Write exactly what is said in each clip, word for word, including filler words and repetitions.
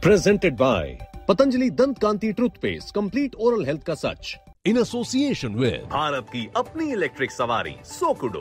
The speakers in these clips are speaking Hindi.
Presented by Patanjali Dant Kanti Toothpaste, complete oral health का सच. In association with भारत की अपनी इलेक्ट्रिक सवारी सोकुडो.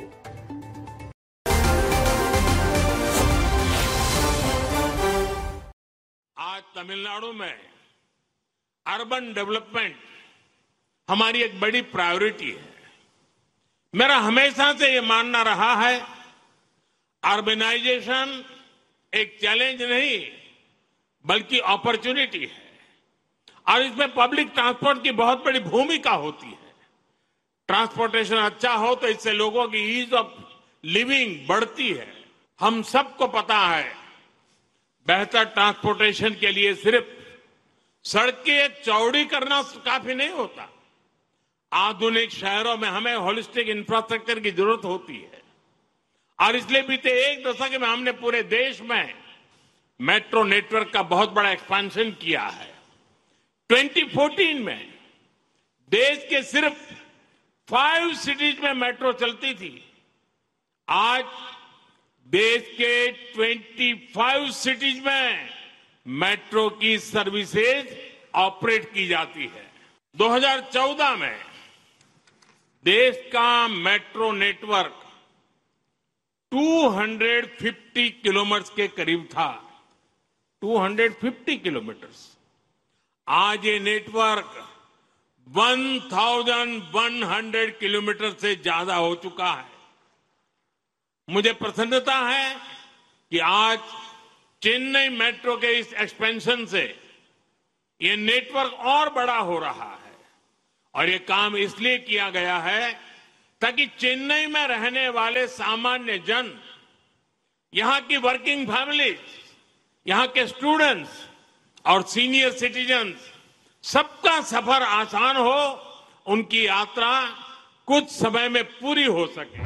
आज तमिलनाडु में अर्बन डेवलपमेंट हमारी एक बड़ी प्रायोरिटी है. मेरा हमेशा से ये मानना रहा है, अर्बनाइजेशन एक चैलेंज नहीं बल्कि अपॉर्चुनिटी है और इसमें पब्लिक ट्रांसपोर्ट की बहुत बड़ी भूमिका होती है. ट्रांसपोर्टेशन अच्छा हो तो इससे लोगों की ईज ऑफ लिविंग बढ़ती है. हम सबको पता है, बेहतर ट्रांसपोर्टेशन के लिए सिर्फ सड़कें चौड़ी करना काफी नहीं होता. आधुनिक शहरों में हमें होलिस्टिक इंफ्रास्ट्रक्चर की जरूरत होती है और इसलिए बीते एक दशक में हमने पूरे देश में मेट्रो नेटवर्क का बहुत बड़ा एक्सपेंशन किया है. दो हज़ार चौदह में देश के सिर्फ फाइव सिटीज में मेट्रो चलती थी. आज देश के पच्चीस सिटीज में मेट्रो की सर्विसेज ऑपरेट की जाती है. दो हज़ार चौदह में देश का मेट्रो नेटवर्क दो सौ पचास किलोमीटर के करीब था. दो सौ पचास किलोमीटर. आज ये नेटवर्क ग्यारह सौ किलोमीटर से ज्यादा हो चुका है. मुझे प्रसन्नता है कि आज चेन्नई मेट्रो के इस एक्सपेंशन से ये नेटवर्क और बड़ा हो रहा है और ये काम इसलिए किया गया है ताकि चेन्नई में रहने वाले सामान्य जन, यहां की वर्किंग फैमिलीज, यहां के स्टूडेंट्स और सीनियर सिटीजन्स, सबका सफर आसान हो, उनकी यात्रा कुछ समय में पूरी हो सके.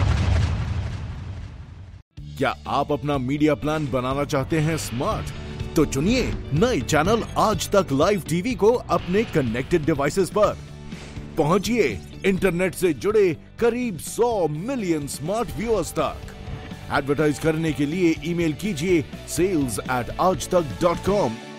क्या आप अपना मीडिया प्लान बनाना चाहते हैं स्मार्ट? तो चुनिए नए चैनल आज तक लाइव टीवी को अपने कनेक्टेड डिवाइसेस पर. पहुंचिए इंटरनेट से जुड़े करीब सौ मिलियन स्मार्ट व्यूअर्स तक. एडवर्टाइज करने के लिए ईमेल कीजिए सेल्स एट आज तक डॉट कॉम